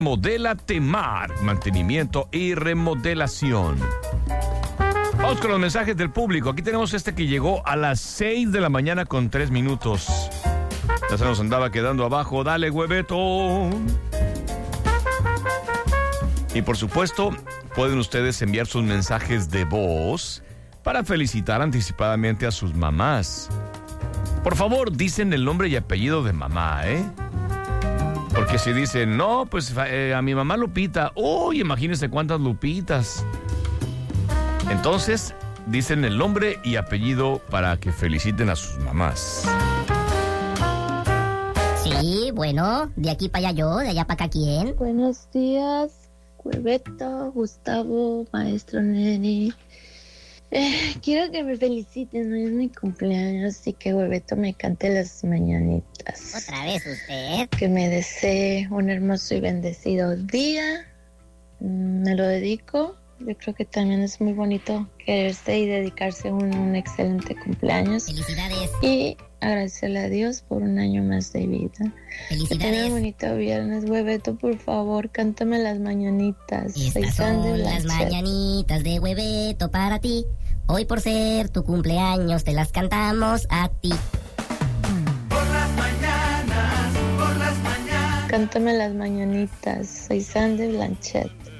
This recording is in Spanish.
Modela Temar, mantenimiento y remodelación. Vamos con los mensajes del público. Aquí tenemos este que llegó a las 6 de la mañana con 3 minutos. Ya se nos andaba quedando abajo. Dale, hueveto. Y por supuesto, pueden ustedes enviar sus mensajes de voz para felicitar anticipadamente a sus mamás. Por favor, dicen el nombre y apellido de mamá, ¿eh? Porque si dicen, no, pues a mi mamá Lupita. Uy, imagínense cuántas Lupitas. Entonces, dicen el nombre y apellido para que feliciten a sus mamás. Sí, bueno, de aquí para allá yo, de allá para acá quién. Buenos días, Cueveto, Gustavo, maestro Neri. Quiero que me feliciten, hoy es mi cumpleaños, así que Hueveto me cante las mañanitas. ¿Otra vez usted? Que me desee un hermoso y bendecido día. Me lo dedico. Yo creo que también es muy bonito quererse y dedicarse a un excelente cumpleaños. Felicidades. Y agradecerle a Dios por un año más de vida. Felicidades. Que tenga un bonito viernes, Hueveto, por favor, cántame las mañanitas. Estas son las mañanitas de Hueveto para ti. Hoy por ser tu cumpleaños te las cantamos a ti. Por las mañanas, por las mañanas. Cántame las mañanitas. Soy Sandy Blanchet.